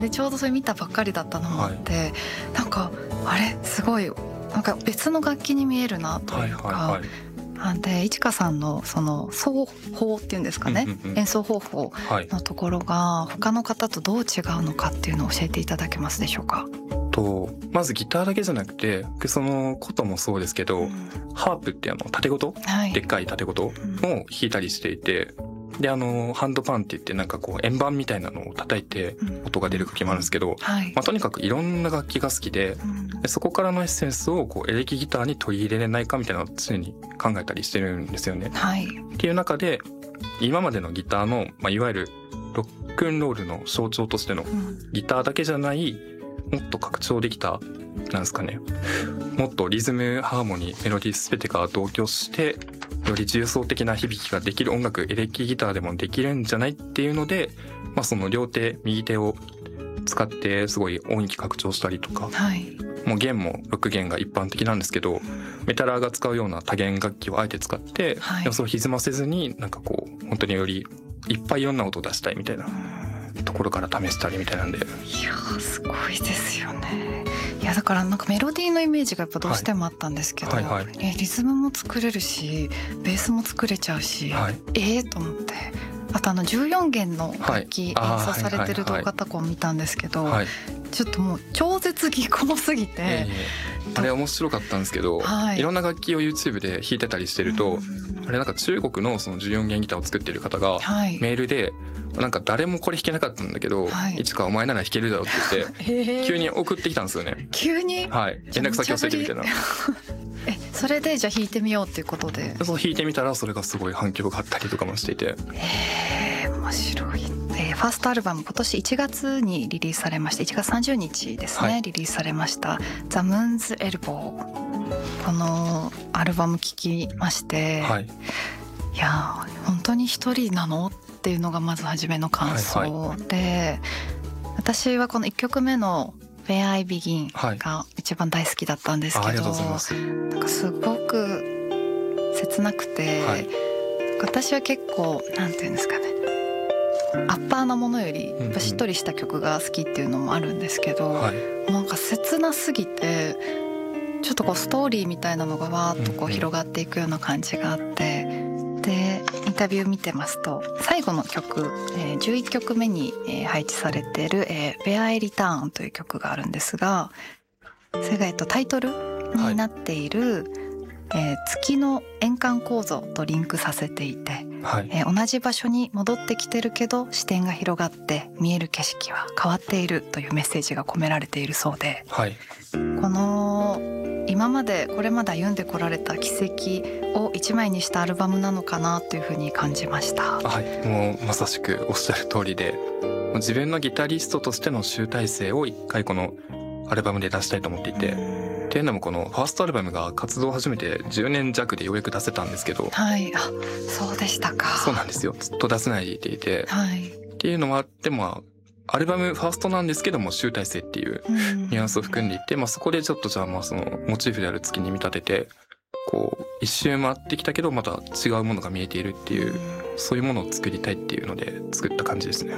でちょうどそれ見たばっかりだったのもあって、なんかあれすごいなんか別の楽器に見えるなというか、でいちかさんのその奏法っていうんですかね、演奏方法のところが他の方とどう違うのかっていうのを教えていただけますでしょうか。 まずギターだけじゃなくてその琴もそうですけど、ハープって縦琴、でっかい縦琴を弾いたりしていて、でハンドパンって言ってなんかこう円盤みたいなのを叩いて音が出る時もあるんですけど、とにかくいろんな楽器が好きで、そこからのエッセンスをこうエレキギターに取り入れれないかみたいなのを常に考えたりしてるんですよね。っていう中で今までのギターの、いわゆるロックンロールの象徴としてのギターだけじゃないもっと拡張できたなんですかね、もっとリズムハーモニーメロディー全てが同居してより重層的な響きができる音楽エレキギターでもできるんじゃないっていうので、その両手右手を使ってすごい音域拡張したりとか、もう弦も6弦が一般的なんですけど、メタラーが使うような多弦楽器をあえて使って、予想を歪ませずになんかこう本当によりいっぱいいろんな音を出したいみたいなところから試したりみたいなんで、いやすごいですよね。いやだからなんかメロディーのイメージがやっぱどうしてもあったんですけど、リズムも作れるしベースも作れちゃうし、と思って、あと14弦の楽器演奏されてる動画とかを見たんですけど、ちょっともう超絶技巧すぎて、 あれ面白かったんですけど、いろんな楽器を YouTube で弾いてたりしてると、あれなんか中国のその14弦ギターを作ってる方がメールでなんか誰もこれ弾けなかったんだけど、いつかお前なら弾けるだろうって言って急に送ってきたんですよね。 急に？ 連絡先教えてみたいな。 それでじゃあ弾いてみようっていうことで。 そう弾いてみたらそれがすごい反響があったりとかもしていて。 面白い。ファーストアルバム今年1月にリリースされまして、1月30日ですね、リリースされました「The Moon's Elbow」。このアルバム聴きまして、いや本当に一人なのっていうのがまず初めの感想で、私はこの1曲目の「Where I Begin」が一番大好きだったんですけど、なんかすごく切なくて、私は結構なんていうんですかね、アッパーなものよりやっぱしっとりした曲が好きっていうのもあるんですけど、なんか切なすぎてちょっとこうストーリーみたいなのがわーっとこう広がっていくような感じがあって、でインタビュー見てますと最後の曲、11曲目に配置されている「Where I Return」という曲があるんですが、それがタイトルになっている月の円環構造とリンクさせていて、同じ場所に戻ってきてるけど視点が広がって見える景色は変わっているというメッセージが込められているそうで、この今までこれまで歩んでこられた軌跡を一枚にしたアルバムなのかなというふうに感じました。 もうまさしくおっしゃる通りで、自分のギタリストとしての集大成を一回このアルバムで出したいと思っていて、っていうのもこのファーストアルバムが活動を始めて10年弱でようやく出せたんですけど、 そうでしたか。 そうなんですよ、ずっと出せないでいて、っていうのもあってもアルバムファーストなんですけども集大成っていうニュアンスを含んでいて、そこでちょっとじゃあそのモチーフである月に見立ててこう一周回ってきたけどまた違うものが見えているっていう、そういうものを作りたいっていうので作った感じですね。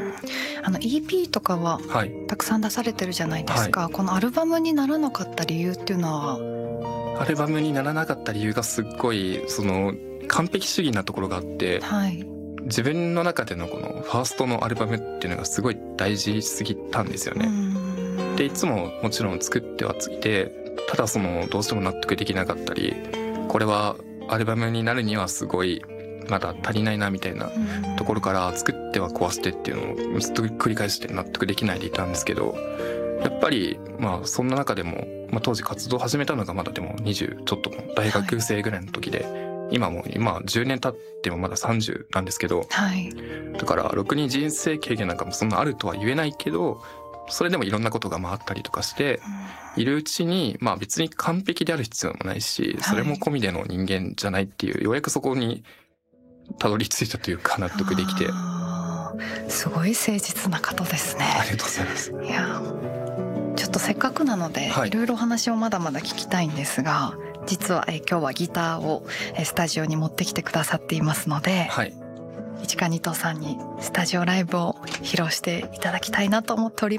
EP とかはたくさん出されてるじゃないですか、このアルバムにならなかった理由っていうのは？ アルバムにならなかった理由がすっごいその完璧主義なところがあって、自分の中でのこのファーストのアルバムっていうのがすごい大事すぎたんですよね。でいつももちろん作ってはいて、ただそのどうしても納得できなかったり、これはアルバムになるにはすごいまだ足りないなみたいなところから作っては壊してっていうのをずっと繰り返して納得できないでいたんですけど、やっぱりそんな中でも、当時活動を始めたのがまだでも20ちょっとの大学生ぐらいの時で、今10年経ってもまだ30なんですけど、だからろくに人生経験なんかもそんなあるとは言えないけど、それでもいろんなことがあったりとかしているうちに、別に完璧である必要もないし、それも込みでの人間じゃないっていう、ようやくそこにたどり着いたというか納得できて、 すごい誠実な方ですね。 ありがとうございます。 いやちょっとせっかくなので、いろいろお話をまだまだ聞きたいんですが、実は今日はギターをスタジオに持ってきてくださっていますので、 市川二藤さんにスタジオライブを披露していただきたいなと思っております。